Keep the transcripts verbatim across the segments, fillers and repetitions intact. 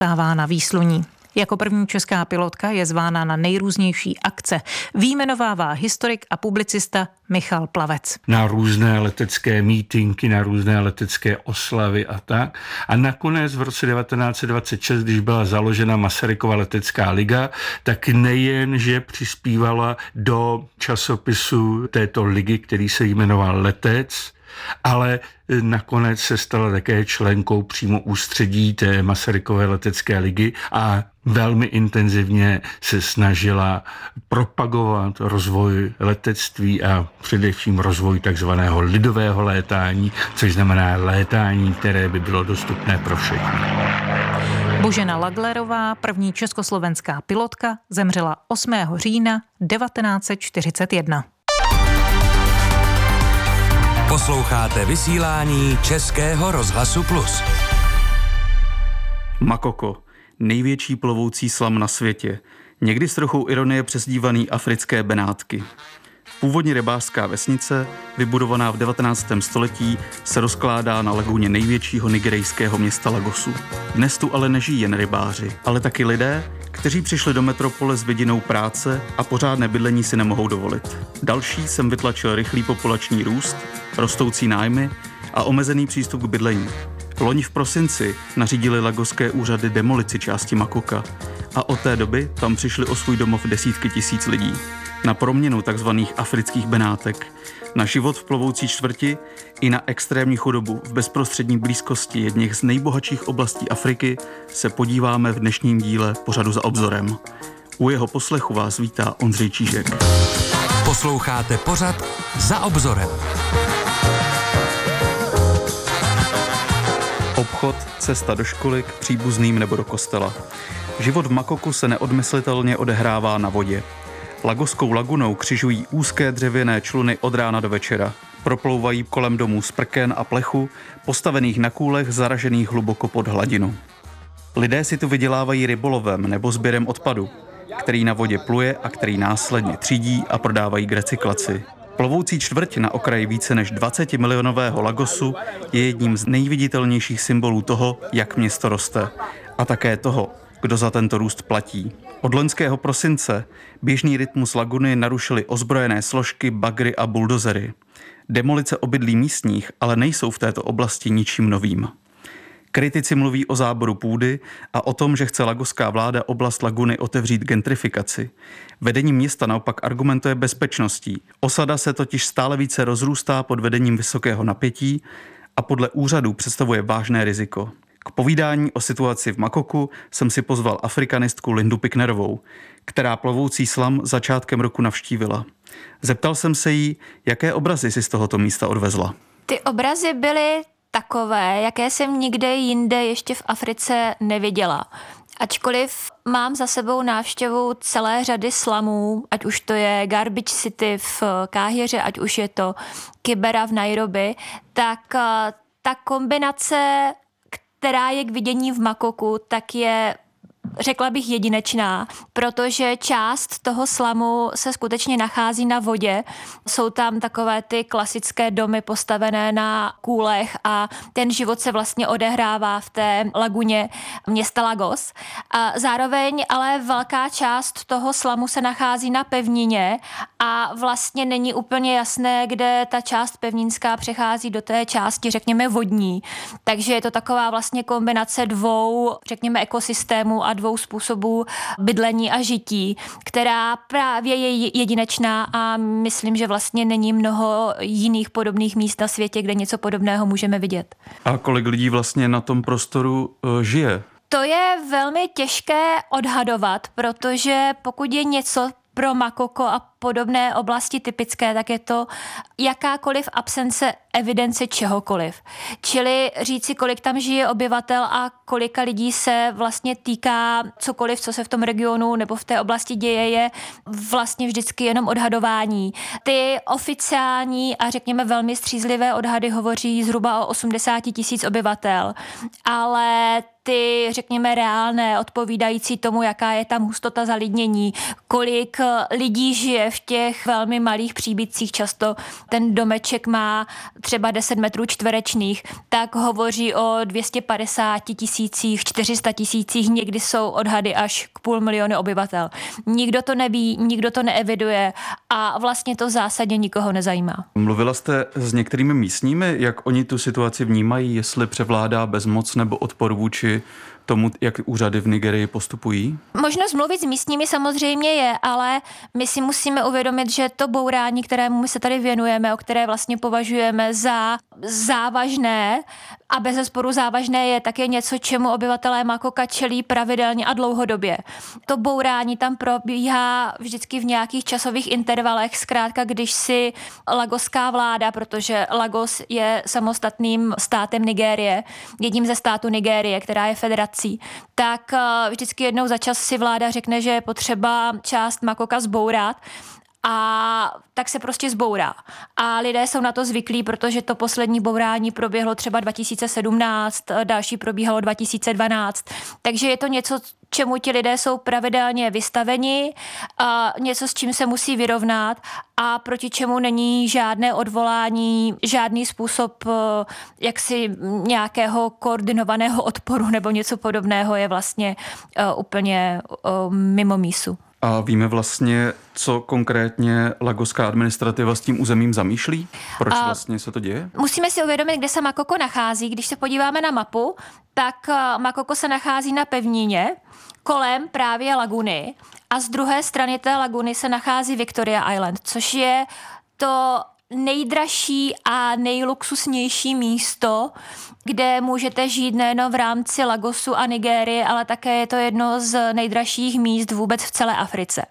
stává na výsluní. Jako první česká pilotka je zvána na nejrůznější akce. Vyjmenovává historik a publicista Michal Plavec. Na různé letecké mítinky, na různé letecké oslavy a tak. A nakonec v roce devatenáct set dvacet šest, když byla založena Masarykova letecká liga, tak nejen, že přispívala do časopisu této ligy, který se jmenoval Letec, ale nakonec se stala také členkou přímo ústředí té Masarykové letecké ligy a velmi intenzivně se snažila propagovat rozvoj letectví a především rozvoj takzvaného lidového létání, což znamená létání, které by bylo dostupné pro všechny. Božena Laglerová, první československá pilotka, zemřela osmého října devatenáct set čtyřicet jedna. Posloucháte vysílání Českého rozhlasu Plus. Makoko, největší plovoucí slam na světě, někdy s trochou ironie přezdívaný africké Benátky. Původně rybářská vesnice, vybudovaná v devatenáctém století, se rozkládá na laguně největšího nigerijského města Lagosu. Dnes tu ale nežijí jen rybáři, ale taky lidé, kteří přišli do metropole s vidinou práce a pořádné bydlení si nemohou dovolit. Další sem vytlačil rychlý populační růst, rostoucí nájmy a omezený přístup k bydlení. Loni v prosinci nařídili lagoské úřady demolici části Makoka a od té doby tam přišli o svůj domov desítky tisíc lidí. Na proměnu takzvaných afrických Benátek, na život v plovoucí čtvrti i na extrémní chudobu v bezprostřední blízkosti jedných z nejbohatších oblastí Afriky se podíváme v dnešním díle pořadu Za obzorem. U jeho poslechu vás vítá Ondřej Čížek. Posloucháte pořad Za obzorem. Obchod, cesta do školy, k příbuzným nebo do kostela. Život v Makoku se neodmyslitelně odehrává na vodě. Lagoskou lagunou křižují úzké dřevěné čluny od rána do večera. Proplouvají kolem domů z prken a plechu, postavených na kůlech zaražených hluboko pod hladinu. Lidé si tu vydělávají rybolovem nebo sběrem odpadu, který na vodě pluje a který následně třídí a prodávají k recyklaci. Plovoucí čtvrť na okraji více než dvacetimilionového Lagosu je jedním z nejviditelnějších symbolů toho, jak město roste. A také toho, kdo za tento růst platí. Od loňského prosince běžný rytmus laguny narušily ozbrojené složky, bagry a buldozery. Demolice obydlí místních ale nejsou v této oblasti ničím novým. Kritici mluví o záboru půdy a o tom, že chce lagoská vláda oblast laguny otevřít gentrifikaci. Vedení města naopak argumentuje bezpečností. Osada se totiž stále více rozrůstá pod vedením vysokého napětí a podle úřadů představuje vážné riziko. K povídání o situaci v Makoku jsem si pozval afrikanistku Lindu Picknerovou, která plovoucí slam začátkem roku navštívila. Zeptal jsem se jí, jaké obrazy si z tohoto místa odvezla. Ty obrazy byly takové, jaké jsem nikde jinde ještě v Africe neviděla. Ačkoliv mám za sebou návštěvu celé řady slamů, ať už to je Garbage City v Káhiře, ať už je to Kibera v Nairobi, tak ta kombinace, která je k vidění v Makoku, tak je, řekla bych, jedinečná, protože část toho slamu se skutečně nachází na vodě. Jsou tam takové ty klasické domy postavené na kůlech a ten život se vlastně odehrává v té laguně města Lagos. A zároveň ale velká část toho slamu se nachází na pevnině a vlastně není úplně jasné, kde ta část pevninská přechází do té části, řekněme, vodní. Takže je to taková vlastně kombinace dvou, řekněme, ekosystémů a dvou způsobů bydlení a žití, která právě je jedinečná a myslím, že vlastně není mnoho jiných podobných míst na světě, kde něco podobného můžeme vidět. A kolik lidí vlastně na tom prostoru uh, žije? To je velmi těžké odhadovat, protože pokud je něco pro Makoko a podobné oblasti typické, tak je to jakákoliv absence evidence čehokoliv. Čili říci, kolik tam žije obyvatel a kolika lidí se vlastně týká cokoliv, co se v tom regionu nebo v té oblasti děje, je vlastně vždycky jenom odhadování. Ty oficiální a řekněme velmi střízlivé odhady hovoří zhruba o osmdesáti tisíc obyvatel, ale ty, řekněme, reálné, odpovídající tomu, jaká je tam hustota zalidnění, kolik lidí žije v těch velmi malých příbytcích, často ten domeček má třeba deset metrů čtverečných, tak hovoří o dvě stě padesát tisících, čtyři sta tisících, někdy jsou odhady až k půl milionu obyvatel. Nikdo to neví, nikdo to neeviduje a vlastně to v zásadě nikoho nezajímá. Mluvila jste s některými místními, jak oni tu situaci vnímají, jestli převládá bezmoc nebo odpor vůči tomu, jak úřady v Nigerii postupují? Možnost mluvit s místními samozřejmě je, ale my si musíme uvědomit, že to bourání, kterému my se tady věnujeme, o které vlastně považujeme za závažné a bezesporu závažné je také něco, čemu obyvatelé Makoka čelí pravidelně a dlouhodobě. To bourání tam probíhá vždycky v nějakých časových intervalech, zkrátka když si lagoská vláda, protože Lagos je samostatným státem Nigérie, jedním ze států Nigérie, která je federací, tak vždycky jednou za čas si vláda řekne, že je potřeba část Makoka zbourat, a tak se prostě zbourá. A lidé jsou na to zvyklí, protože to poslední bourání proběhlo třeba dva tisíce sedmnáct, další probíhalo dva tisíce dvanáct. Takže je to něco, čemu ti lidé jsou pravidelně vystaveni, a něco, s čím se musí vyrovnat a proti čemu není žádné odvolání, žádný způsob jaksi nějakého koordinovaného odporu nebo něco podobného je vlastně uh, úplně uh, mimo mísu. A víme vlastně, co konkrétně lagoská administrativa s tím územím zamýšlí? Proč a vlastně se to děje? Musíme si uvědomit, kde se Makoko nachází. Když se podíváme na mapu, tak Makoko se nachází na pevnině kolem právě laguny a z druhé strany té laguny se nachází Victoria Island, což je to nejdražší a nejluxusnější místo, kde můžete žít nejen v rámci Lagosu a Nigérie, ale také je to jedno z nejdražších míst vůbec v celé Africe.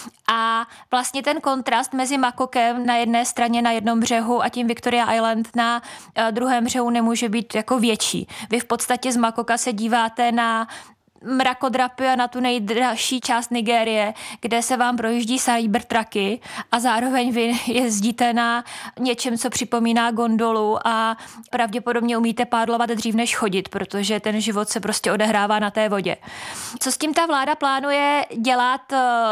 A vlastně ten kontrast mezi Makokem na jedné straně na jednom břehu a tím Victoria Island na druhém břehu nemůže být jako větší. Vy v podstatě z Makoka se díváte na mrakodrapy a na tu nejdražší část Nigérie, kde se vám projíždí cybertrucky a zároveň vy jezdíte na něčem, co připomíná gondolu a pravděpodobně umíte pádlovat dřív než chodit, protože ten život se prostě odehrává na té vodě. Co s tím ta vláda plánuje dělat,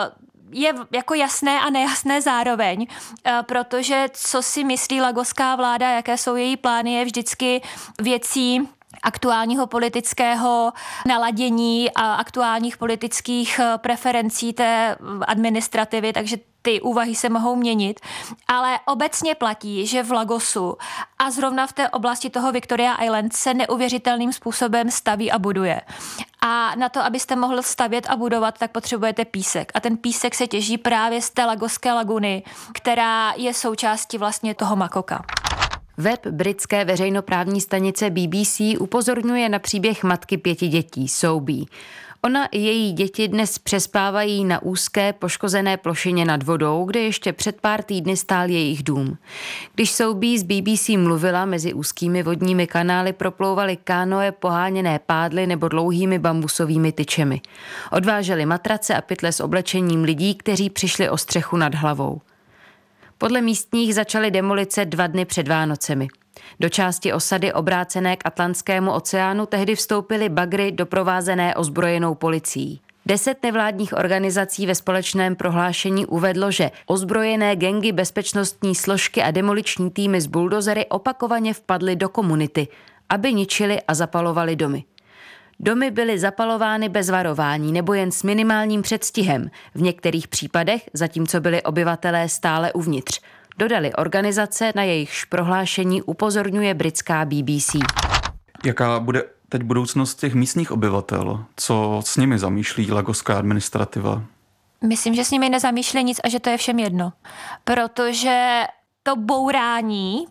je jako jasné a nejasné zároveň, protože co si myslí lagoská vláda, jaké jsou její plány, je vždycky věcí aktuálního politického naladění a aktuálních politických preferencí té administrativy, takže ty úvahy se mohou měnit, ale obecně platí, že v Lagosu a zrovna v té oblasti toho Victoria Island se neuvěřitelným způsobem staví a buduje. A na to, abyste mohl stavět a budovat, tak potřebujete písek. A ten písek se těží právě z té lagoské laguny, která je součástí vlastně toho Makoka. Web britské veřejnoprávní stanice B B C upozorňuje na příběh matky pěti dětí, Soubí. Ona i její děti dnes přespávají na úzké poškozené plošině nad vodou, kde ještě před pár týdny stál jejich dům. Když Soubí z B B C mluvila, mezi úzkými vodními kanály proplouvaly kánoe poháněné pádly nebo dlouhými bambusovými tyčemi. Odváželi matrace a pytle s oblečením lidí, kteří přišli o střechu nad hlavou. Podle místních začaly demolice dva dny před Vánocemi. Do části osady obrácené k Atlantskému oceánu tehdy vstoupily bagry doprovázené ozbrojenou policií. Deset nevládních organizací ve společném prohlášení uvedlo, že ozbrojené gangy, bezpečnostní složky a demoliční týmy z buldozery opakovaně vpadly do komunity, aby ničili a zapalovali domy. Domy byly zapalovány bez varování nebo jen s minimálním předstihem, v některých případech, zatímco byli obyvatelé stále uvnitř. Dodali organizace, na jejichž prohlášení upozorňuje britská B B C. Jaká bude teď budoucnost těch místních obyvatel? Co s nimi zamýšlí lagoská administrativa? Myslím, že s nimi nezamýšlí nic a že to je všem jedno. Protože to bourání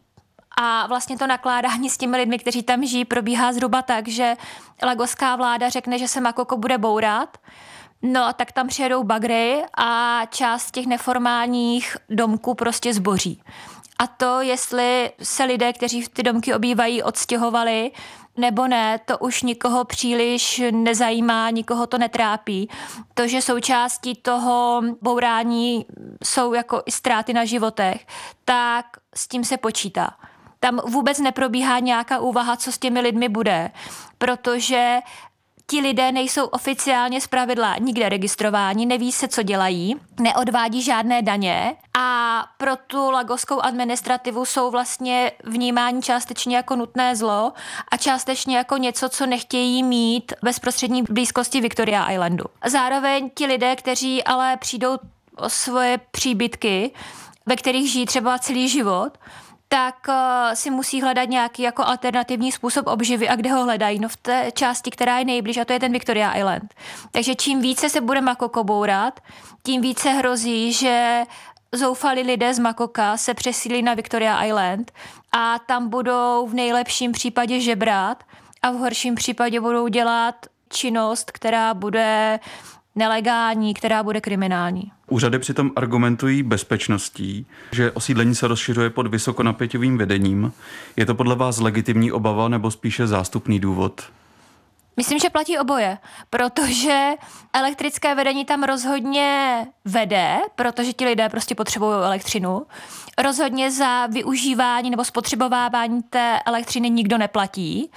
a vlastně to nakládání s těmi lidmi, kteří tam žijí, probíhá zhruba tak, že lagoská vláda řekne, že se Makoko bude bourat, no a tak tam přijedou bagry a část těch neformálních domků prostě zboří. A to, jestli se lidé, kteří ty domky obývají, odstěhovali nebo ne, to už nikoho příliš nezajímá, nikoho to netrápí. To, že součástí toho bourání jsou jako i ztráty na životech, tak s tím se počítá. Tam vůbec neprobíhá nějaká úvaha, co s těmi lidmi bude, protože ti lidé nejsou oficiálně zpravidla nikde registrováni, neví se, co dělají, neodvádí žádné daně a pro tu lagoskou administrativu jsou vlastně vnímáni částečně jako nutné zlo a částečně jako něco, co nechtějí mít v bezprostřední blízkosti Victoria Islandu. Zároveň ti lidé, kteří ale přijdou o svoje příbytky, ve kterých žijí třeba celý život, tak uh, si musí hledat nějaký jako alternativní způsob obživy a kde ho hledají? No v té části, která je nejblíž, a to je ten Victoria Island. Takže čím více se bude Makoko bourat, tím více hrozí, že zoufalí lidé z Makoka se přesílí na Victoria Island a tam budou v nejlepším případě žebrat a v horším případě budou dělat činnost, která bude nelegální, která bude kriminální. Úřady přitom argumentují bezpečností, že osídlení se rozšiřuje pod vysokonapěťovým vedením. Je to podle vás legitimní obava nebo spíše zástupný důvod? Myslím, že platí oboje, protože elektrické vedení tam rozhodně vede, protože ti lidé prostě potřebují elektřinu. Rozhodně za využívání nebo spotřebovávání té elektřiny nikdo neplatí,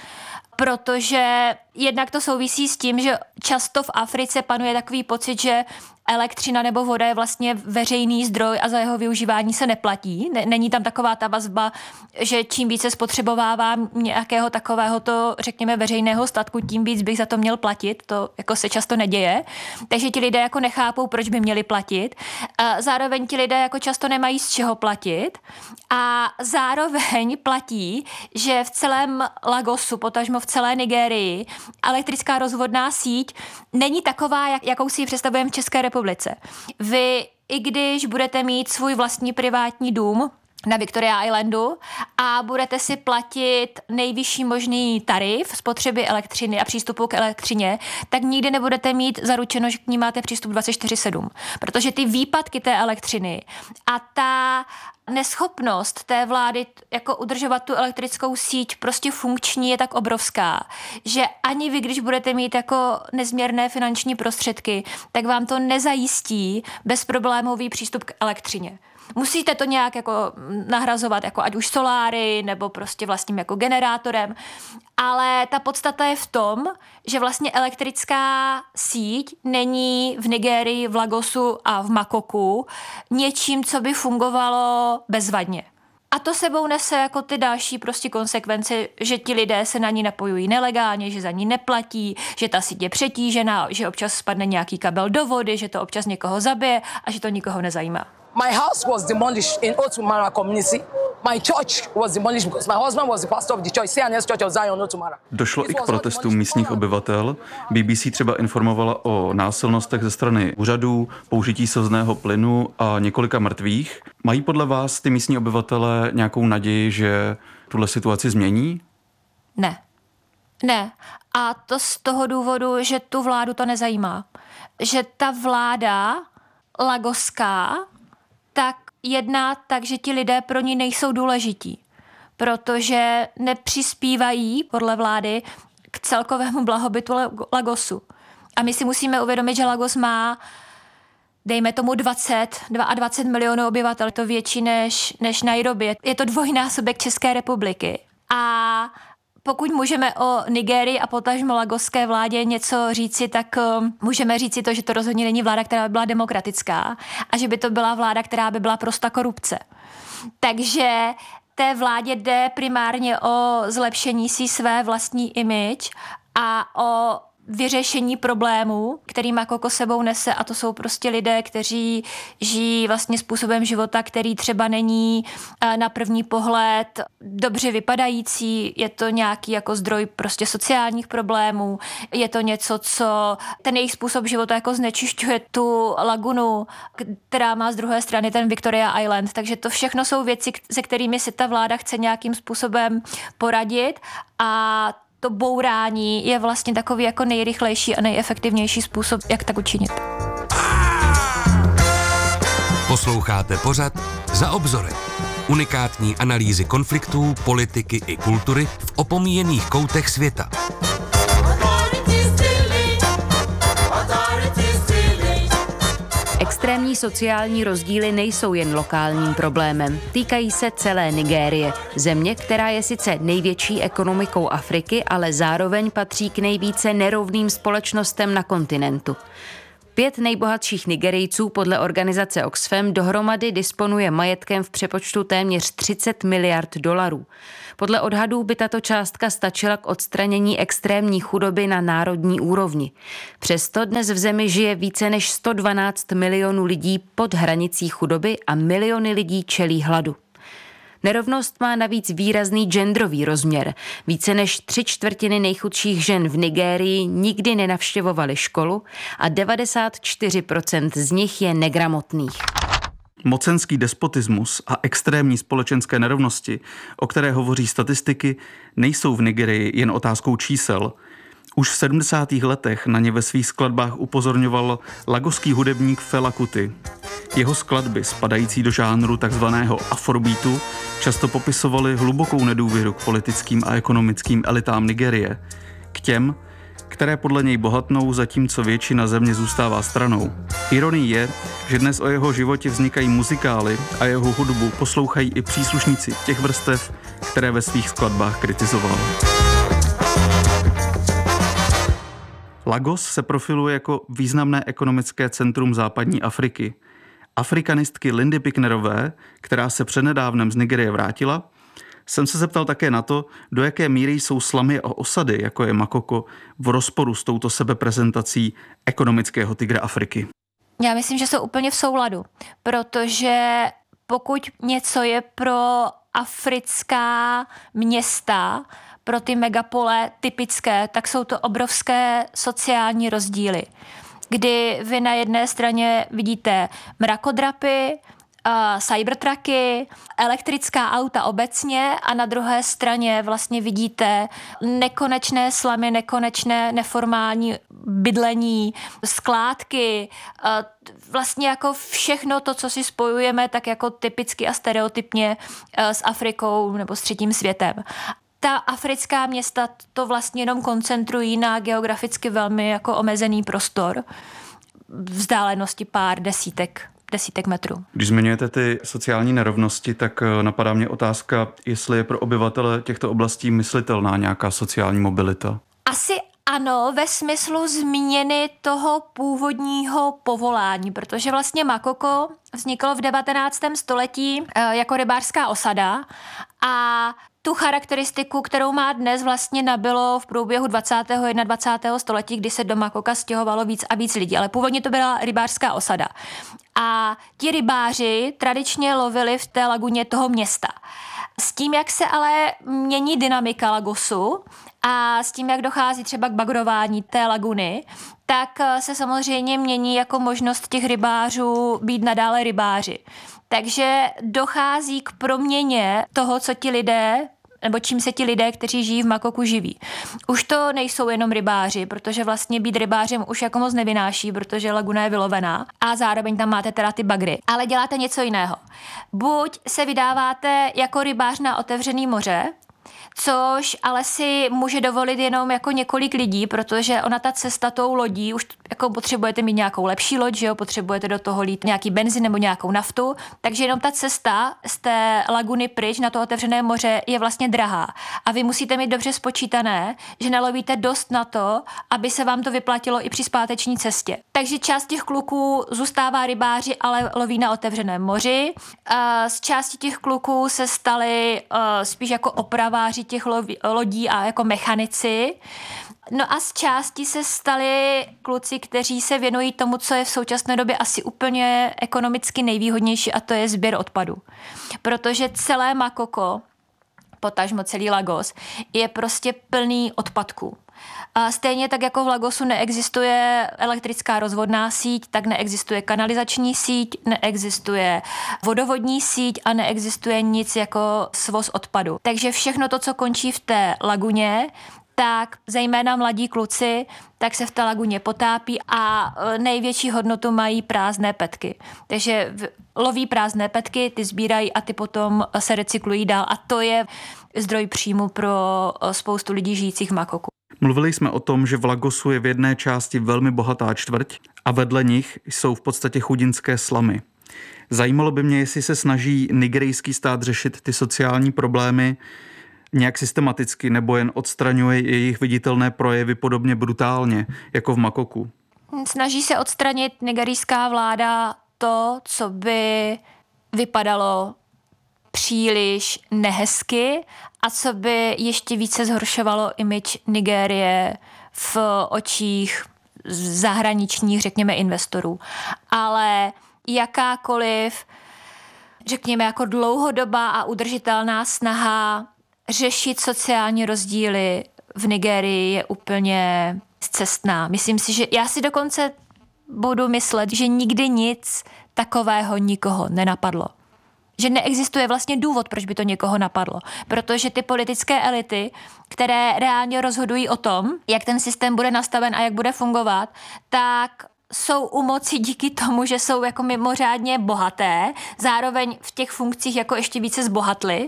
protože jednak to souvisí s tím, že často v Africe panuje takový pocit, že elektřina nebo voda je vlastně veřejný zdroj a za jeho využívání se neplatí. Není tam taková ta vazba, že čím více spotřebovávám nějakého takového to, řekněme, veřejného statku, tím víc bych za to měl platit. To jako se často neděje. Takže ti lidé jako nechápou, proč by měli platit. Zároveň ti lidé jako často nemají z čeho platit a zároveň platí, že v celém Lagosu, potažmo v celé Nigérii, elektrická rozvodná síť není taková, jak, jakou si ji představujeme v České republice. Vy, i když budete mít svůj vlastní privátní dům na Victoria Islandu a budete si platit nejvyšší možný tarif spotřeby elektřiny a přístupu k elektřině, tak nikdy nebudete mít zaručeno, že k ní máte přístup dvacet čtyři sedm. Protože ty výpadky té elektřiny a ta neschopnost té vlády jako udržovat tu elektrickou síť prostě funkční je tak obrovská, že ani vy, když budete mít jako nezměrné finanční prostředky, tak vám to nezajistí bezproblémový přístup k elektřině. Musíte to nějak jako nahrazovat, jako ať už soláry, nebo prostě vlastním jako generátorem, ale ta podstata je v tom, že vlastně elektrická síť není v Nigérii, v Lagosu a v Makoku něčím, co by fungovalo bezvadně. A to sebou nese jako ty další prostě konsekvence, že ti lidé se na ní napojují nelegálně, že za ní neplatí, že ta síť je přetížená, že občas spadne nějaký kabel do vody, že to občas někoho zabije a že to nikoho nezajímá. My house was demolished in Otumara community. My church was demolished because my husband was the pastor of the church, C N S Church of Zion, Otumara. Došlo i k protestům místních obyvatel. B B C třeba informovala o násilnostech ze strany úřadů, použití slzného plynu a několika mrtvých. Mají podle vás ty místní obyvatelé nějakou naději, že tuhle situaci změní? Ne. Ne. A to z toho důvodu, že tu vládu to nezajímá. Že ta vláda lagoská tak jedná tak, že ti lidé pro ní nejsou důležití, protože nepřispívají podle vlády k celkovému blahobytu Lagosu. A my si musíme uvědomit, že Lagos má, dejme tomu dvacet, dvacet dva milionů obyvatel, to větší než, než Nairobi. Je to dvojnásobek České republiky. A pokud můžeme o Nigérii a potažmo lagoské vládě něco říci, tak uh, můžeme říci to, že to rozhodně není vláda, která by byla demokratická a že by to byla vláda, která by byla prosta korupce. Takže té vládě jde primárně o zlepšení si své vlastní image a o vyřešení problémů, který Makoko sebou nese, a to jsou prostě lidé, kteří žijí vlastně způsobem života, který třeba není na první pohled dobře vypadající, je to nějaký jako zdroj prostě sociálních problémů, je to něco, co ten jejich způsob života jako znečišťuje tu lagunu, která má z druhé strany ten Victoria Island, takže to všechno jsou věci, se kterými si ta vláda chce nějakým způsobem poradit a to bourání je vlastně takový jako nejrychlejší a nejefektivnější způsob, jak tak učinit. Posloucháte pořad Za obzorem. Unikátní analýzy konfliktů, politiky i kultury v opomíjených koutech světa. Extrémní sociální rozdíly nejsou jen lokálním problémem. Týkají se celé Nigérie, země, která je sice největší ekonomikou Afriky, ale zároveň patří k nejvíce nerovným společnostem na kontinentu. Pět nejbohatších Nigerijců podle organizace Oxfam dohromady disponuje majetkem v přepočtu téměř třicet miliard dolarů. Podle odhadů by tato částka stačila k odstranění extrémní chudoby na národní úrovni. Přesto dnes v zemi žije více než sto dvanáct milionů lidí pod hranicí chudoby a miliony lidí čelí hladu. Nerovnost má navíc výrazný genderový rozměr. Více než tři čtvrtiny nejchudších žen v Nigérii nikdy nenavštěvovaly školu a devadesát čtyři procent z nich je negramotných. Mocenský despotismus a extrémní společenské nerovnosti, o které hovoří statistiky, nejsou v Nigerii jen otázkou čísel. Už v sedmdesátých letech na ně ve svých skladbách upozorňoval lagoský hudebník Fela Kuti. Jeho skladby, spadající do žánru takzvaného afrobeatu, často popisovaly hlubokou nedůvěru k politickým a ekonomickým elitám Nigérie, k těm, které podle něj bohatnou, zatímco většina země zůstává stranou. Ironií je, že dnes o jeho životě vznikají muzikály a jeho hudbu poslouchají i příslušníci těch vrstev, které ve svých skladbách kritizoval. Lagos se profiluje jako významné ekonomické centrum západní Afriky. Afrikanistky Lindy Picknerové, která se přednedávnem z Nigérie vrátila, jsem se zeptal také na to, do jaké míry jsou slamy a osady, jako je Makoko, v rozporu s touto sebeprezentací ekonomického tygra Afriky. Já myslím, že jsou úplně v souladu, protože pokud něco je pro africká města, pro ty megapole typické, tak jsou to obrovské sociální rozdíly, kdy vy na jedné straně vidíte mrakodrapy, Uh, cybertrucky, elektrická auta obecně a na druhé straně vlastně vidíte nekonečné slamy, nekonečné neformální bydlení, skládky, uh, vlastně jako všechno to, co si spojujeme tak jako typicky a stereotypně uh, s Afrikou nebo s třetím světem. Ta africká města to vlastně jenom koncentrují na geograficky velmi jako omezený prostor, vzdálenosti pár desítek desítek metrů. Když zmiňujete ty sociální nerovnosti, tak napadá mě otázka, jestli je pro obyvatele těchto oblastí myslitelná nějaká sociální mobilita. Asi ano, ve smyslu změny toho původního povolání, protože vlastně Makoko vzniklo v devatenáctém století jako rybářská osada a tu charakteristiku, kterou má dnes, vlastně nabylo v průběhu dvacátého a dvacátého prvního století, kdy se do Makoka stěhovalo víc a víc lidí, ale původně to byla rybářská osada. A ti rybáři tradičně lovili v té laguně toho města. S tím, jak se ale mění dynamika Lagosu a s tím, jak dochází třeba k bagrování té laguny, tak se samozřejmě mění jako možnost těch rybářů být nadále rybáři. Takže dochází k proměně toho, co ti lidé, nebo čím se ti lidé, kteří žijí v Makoku, živí. Už to nejsou jenom rybáři, protože vlastně být rybářem už jako moc nevynáší, protože laguna je vylovená a zároveň tam máte teda ty bagry. Ale děláte něco jiného. Buď se vydáváte jako rybář na otevřený moře, což ale si může dovolit jenom jako několik lidí, protože ona ta cesta tou lodí, už jako potřebujete mít nějakou lepší loď, že jo, potřebujete do toho lít nějaký benzín nebo nějakou naftu, takže jenom ta cesta z té laguny pryč na to otevřené moře je vlastně drahá. A vy musíte mít dobře spočítané, že nalovíte dost na to, aby se vám to vyplatilo i při zpáteční cestě. Takže část těch kluků zůstává rybáři, ale loví na otevřeném moři. Z části těch kluků se stali spíš jako opraváři těch lodí a jako mechanici. No a z části se stali kluci, kteří se věnují tomu, co je v současné době asi úplně ekonomicky nejvýhodnější, a to je sběr odpadu. Protože celé Makoko, potažmo celý Lagos, je prostě plný odpadků. A stejně tak jako v Lagosu neexistuje elektrická rozvodná síť, tak neexistuje kanalizační síť, neexistuje vodovodní síť a neexistuje nic jako svoz odpadu. Takže všechno to, co končí v té laguně, tak zejména mladí kluci, tak se v té laguně potápí a největší hodnotu mají prázdné petky. Takže loví prázdné petky, ty sbírají a ty potom se recyklují dál a to je zdroj příjmu pro spoustu lidí žijících v Makoku. Mluvili jsme o tom, že v Lagosu je v jedné části velmi bohatá čtvrť a vedle nich jsou v podstatě chudinské slamy. Zajímalo by mě, jestli se snaží nigerijský stát řešit ty sociální problémy nějak systematicky nebo jen odstraňuje jejich viditelné projevy podobně brutálně, jako v Makoku. Snaží se odstranit nigerijská vláda to, co by vypadalo příliš nehezky a co by ještě více zhoršovalo image Nigérie v očích zahraničních, řekněme, investorů. Ale jakákoliv, řekněme, jako dlouhodobá a udržitelná snaha řešit sociální rozdíly v Nigérii je úplně scestná. Myslím si, že já si dokonce budu myslet, že nikdy nic takového nikoho nenapadlo. Že neexistuje vlastně důvod, proč by to někoho napadlo. Protože ty politické elity, které reálně rozhodují o tom, jak ten systém bude nastaven a jak bude fungovat, tak jsou u moci díky tomu, že jsou jako mimořádně bohaté, zároveň v těch funkcích jako ještě více zbohatly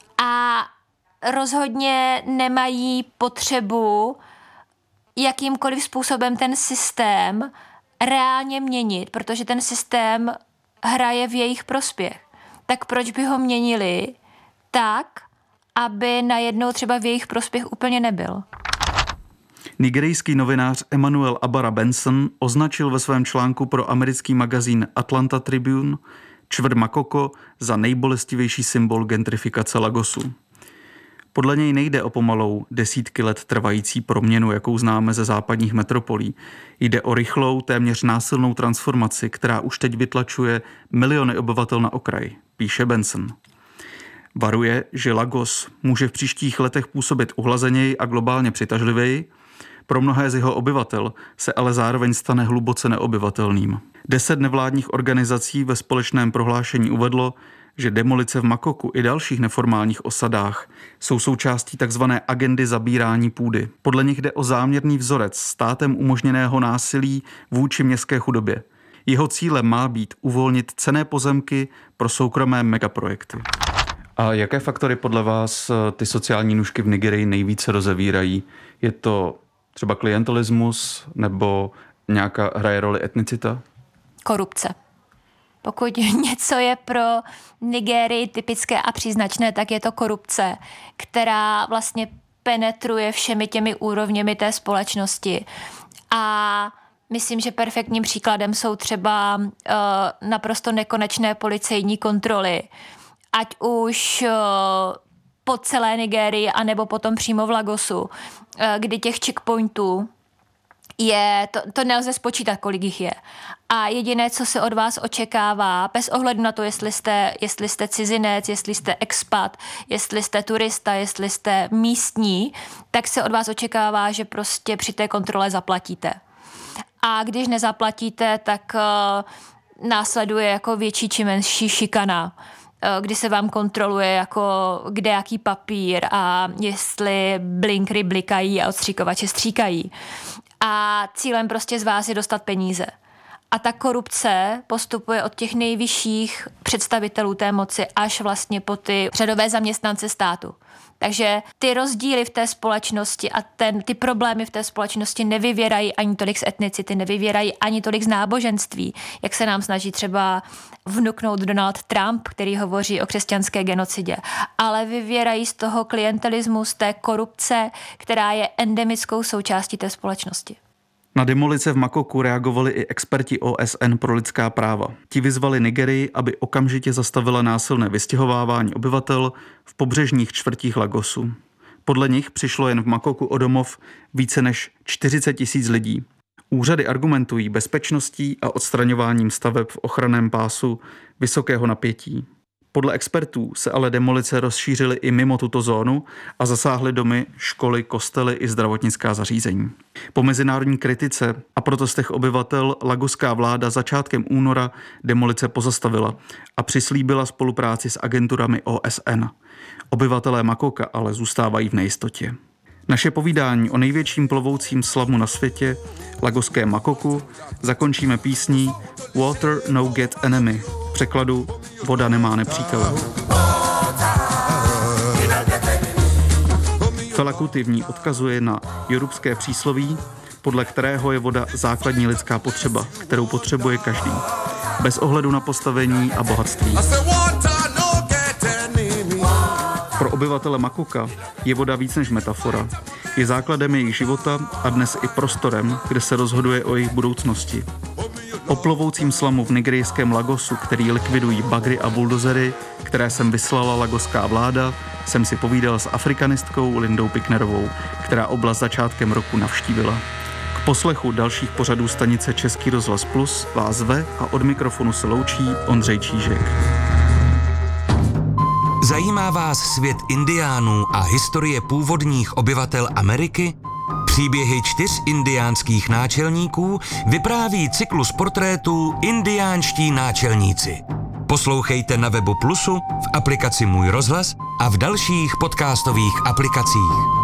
a rozhodně nemají potřebu jakýmkoliv způsobem ten systém reálně měnit, protože ten systém hraje v jejich prospěch. Tak proč by ho měnili tak, aby najednou třeba v jejich prospěch úplně nebyl? Nigerijský novinář Emmanuel Abara Benson označil ve svém článku pro americký magazín Atlanta Tribune čtvrt Makoko za nejbolestivější symbol gentrifikace Lagosu. Podle něj nejde o pomalou desítky let trvající proměnu, jakou známe ze západních metropolí. Jde o rychlou, téměř násilnou transformaci, která už teď vytlačuje miliony obyvatel na okraj, píše Benson. Varuje, že Lagos může v příštích letech působit uhlazeněji a globálně přitažlivěji, pro mnohé z jeho obyvatel se ale zároveň stane hluboce neobyvatelným. Deset nevládních organizací ve společném prohlášení uvedlo, že demolice v Makoku i dalších neformálních osadách jsou součástí tzv. Agendy zabírání půdy. Podle nich jde o záměrný vzorec státem umožněného násilí vůči městské chudobě. Jeho cílem má být uvolnit cenné pozemky pro soukromé megaprojekty. A jaké faktory podle vás ty sociální nůžky v Nigerii nejvíce rozevírají? Je to třeba klientelismus nebo nějaká hraje roli etnicita? Korupce. Pokud něco je pro Nigérii typické a příznačné, tak je to korupce, která vlastně penetruje všemi těmi úrovněmi té společnosti. A myslím, že perfektním příkladem jsou třeba uh, naprosto nekonečné policejní kontroly. Ať už uh, po celé Nigérii, anebo potom přímo v Lagosu, uh, kdy těch checkpointů je, to, to nelze spočítat, kolik jich je. A jediné, co se od vás očekává, bez ohledu na to, jestli jste, jestli jste cizinec, jestli jste expat, jestli jste turista, jestli jste místní, tak se od vás očekává, že prostě při té kontrole zaplatíte. A když nezaplatíte, tak uh, následuje jako větší či menší šikana, uh, kdy se vám kontroluje jako kde jaký papír a jestli blinkry blikají a odstříkovače stříkají. A cílem prostě z vás je dostat peníze. A ta korupce postupuje od těch nejvyšších představitelů té moci až vlastně po ty řadové zaměstnance státu. Takže ty rozdíly v té společnosti a ten, ty problémy v té společnosti nevyvěrají ani tolik z etnicity, nevyvěrají ani tolik z náboženství, jak se nám snaží třeba vnuknout Donald Trump, který hovoří o křesťanské genocidě, ale vyvěrají z toho klientelismu, z té korupce, která je endemickou součástí té společnosti. Na demolice v Makoku reagovali i experti O S N pro lidská práva. Ti vyzvali Nigerii, aby okamžitě zastavila násilné vystěhovávání obyvatel v pobřežních čtvrtích Lagosu. Podle nich přišlo jen v Makoku o domov více než čtyřicet tisíc lidí. Úřady argumentují bezpečností a odstraňováním staveb v ochranném pásu vysokého napětí. Podle expertů se ale demolice rozšířily i mimo tuto zónu a zasáhly domy, školy, kostely i zdravotnická zařízení. Po mezinárodní kritice a protestech obyvatel lagoská vláda začátkem února demolice pozastavila a přislíbila spolupráci s agenturami O S N. Obyvatelé Makoka ale zůstávají v nejistotě. Naše povídání o největším plovoucím slavu na světě, lagoské Makoku, zakončíme písní Water No Get Enemy, v překladu Voda nemá nepřítele. Fela Kuti v ní odkazuje na jorubské přísloví, podle kterého je voda základní lidská potřeba, kterou potřebuje každý, bez ohledu na postavení a bohatství. Pro obyvatele Makoka je voda víc než metafora. Je základem jejich života a dnes i prostorem, kde se rozhoduje o jejich budoucnosti. O plovoucím slamu v nigerijském Lagosu, který likvidují bagry a buldozery, které sem vyslala lagoská vláda, jsem si povídal s afrikanistkou Lindou Picknerovou, která oblast začátkem roku navštívila. K poslechu dalších pořadů stanice Český rozhlas Plus vás zve a od mikrofonu se loučí Ondřej Čížek. Zajímá vás svět indiánů a historie původních obyvatel Ameriky? Příběhy čtyř indiánských náčelníků vypráví cyklus portrétů Indiánští náčelníci. Poslouchejte na webu Plusu, v aplikaci Můj rozhlas a v dalších podcastových aplikacích.